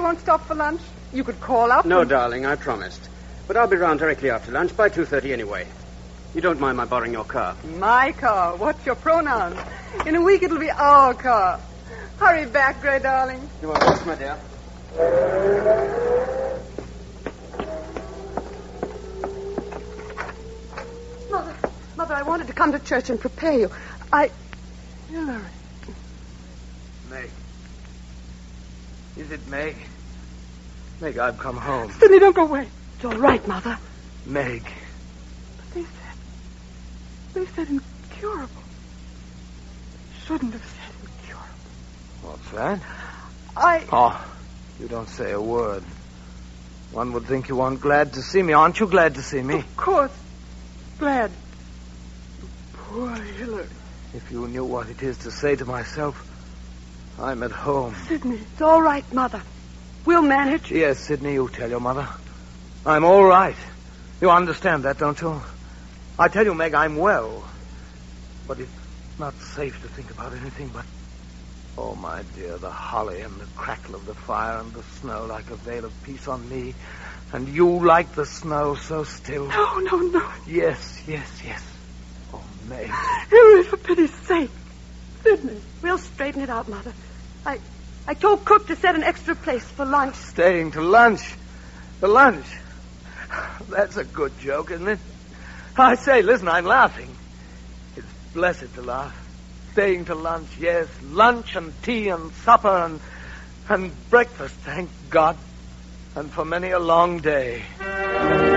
won't stop for lunch? You could call up. No, darling, I promised. But I'll be round directly after lunch, by 2:30 anyway. You don't mind my borrowing your car? My car? What's your pronouns? In a week it'll be our car. Hurry back, Gray darling. You are most, my dear. Mother, I wanted to come to church and prepare you. Hillary. Meg. Is it Meg? Meg, I've come home. Sidney, don't go away. It's all right, Mother. Meg. But they said incurable. Shouldn't have said incurable. What's that? I... Oh, you don't say a word. One would think you aren't glad to see me. Aren't you glad to see me? Of course. Glad. Poor Hillary. If you knew what it is to say to myself, I'm at home. Sidney, it's all right, Mother. We'll manage. Yes, Sidney, you tell your mother. I'm all right. You understand that, don't you? I tell you, Meg, I'm well. But it's not safe to think about anything but... Oh, my dear, the holly and the crackle of the fire and the snow like a veil of peace on me. And you like the snow so still. No. Yes. Oh, Meg. Hillary, for pity's sake. Sidney. We'll straighten it out, Mother. I told Cook to set an extra place for lunch. Staying to lunch. For lunch. That's a good joke, isn't it? I say, listen, I'm laughing. It's blessed to laugh. Staying to lunch, yes. Lunch and tea and supper and breakfast, thank God. And for many a long day.